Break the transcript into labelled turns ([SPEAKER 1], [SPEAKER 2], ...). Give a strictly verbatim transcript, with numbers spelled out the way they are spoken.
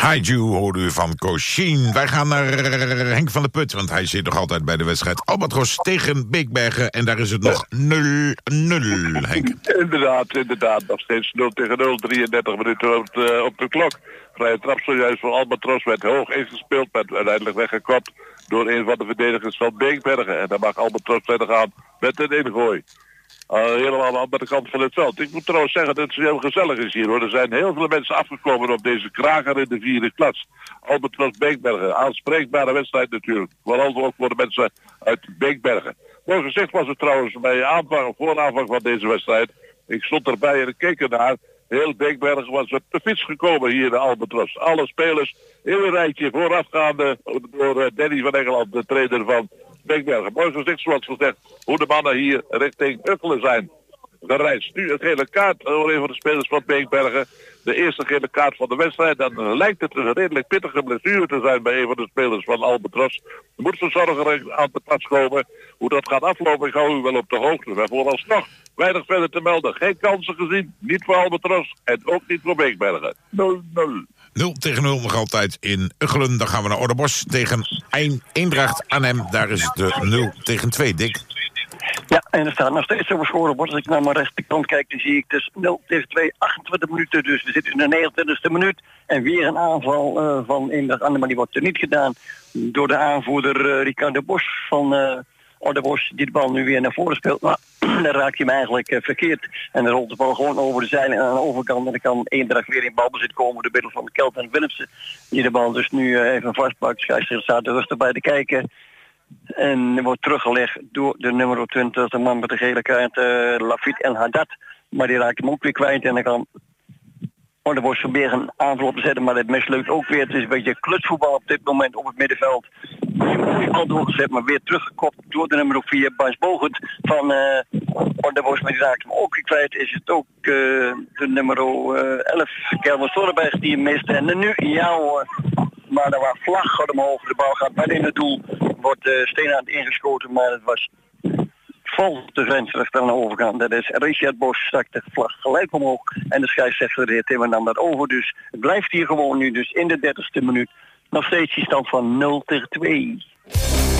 [SPEAKER 1] Haiju hoorde u van Coshin. Wij gaan naar Henk van der Put, want hij zit nog altijd bij de wedstrijd Albatros tegen Beekbergen. En daar is het nog nul nul, Henk.
[SPEAKER 2] Inderdaad, inderdaad. Nog steeds nul tegen nul, drieëndertig minuten op de, op de klok. Vrije trap zojuist voor Albatros werd hoog ingespeeld, werd uiteindelijk weggekopt door een van de verdedigers van Beekbergen. En dan mag Albatros verder gaan met een ingooi. Uh, helemaal aan de andere kant van het veld. Ik moet trouwens zeggen dat het heel gezellig is hier, hoor. Er zijn heel veel mensen afgekomen op deze kraker in de vierde klas. Albatros Beekbergen. Aanspreekbare wedstrijd natuurlijk. Vooral ook voor de mensen uit Beekbergen. Mooi gezegd was het trouwens bij aanvang, voor aanvang van deze wedstrijd. Ik stond erbij en ik keek ernaar. Heel Beekbergen was op de fiets gekomen hier in de Albatros. Alle spelers in een rijtje voorafgaande door uh, Danny van Engeland, de trainer van Beekbergen. Mooi gezegd, zoals gezegd, hoe de mannen hier richting Uggelen zijn gereisd. Nu een gele kaart voor een van de spelers van Beekbergen. De eerste gele kaart van de wedstrijd. Dan lijkt het een redelijk pittige blessure te zijn bij een van de spelers van Albatros. Er moet verzorger aan de pas komen. Hoe dat gaat aflopen, ik hou u wel op de hoogte. Maar vooralsnog weinig verder te melden. Geen kansen gezien. Niet voor Albatros en ook niet voor Beekbergen. nul nul.
[SPEAKER 1] nul tegen nul nog altijd in Uggelen. Dan gaan we naar Ouderbos tegen Eendracht Arnhem. Daar is het de nul tegen twee, Dick.
[SPEAKER 3] Ja, en er staat nog steeds over scorebord. Als ik naar mijn rechterkant kijk, dan zie ik dus nul tegen twee, achtentwintig minuten. Dus we zitten in de negenentwintigste minuut. En weer een aanval uh, van Eendracht Arnhem, maar die wordt er niet gedaan door de aanvoerder uh, Ricardo Bos van uh, Ouderbos, die de bal nu weer naar voren speelt. Maar dan raakt hij hem eigenlijk uh, verkeerd. En dan rolt de bal gewoon over de zeilen en aan de overkant. En dan kan Eendracht weer in balbezit komen door middel van Kelvin Willemsen. Die de bal dus nu uh, even vastpakt. Scheidsrechter staat er rustig bij te kijken. En wordt teruggelegd door de nummer twintig, de man met de gele kaart, uh, Lafitte El Haddad. Maar die raakt hem ook weer kwijt en dan kan Ouderbos proberen een aanval op te zetten, maar het mislukt ook weer. Het is een beetje klutsvoetbal op dit moment op het middenveld. Die bal doorgezet, maar weer teruggekopt door de nummer vier, Bas Bogert van uh, Ouderbos, maar die raakt hem ook weer kwijt. Is het ook uh, de nummer uh, elf, Kelvin Storrenberg, die hem mist. En nu, ja hoor, maar er was vlag omhoog, de bal gaat bijna in het doel. Wordt uh, steen aan het ingeschoten, maar het was vol de grensrechter aan de overkant. Dat is Richard Bos, stak de vlag gelijk omhoog. En de scheidsrechter, de heer Timmer, nam dat over. Dus het blijft hier gewoon nu, dus in de dertigste minuut. Nog steeds die stand van nul tegen twee.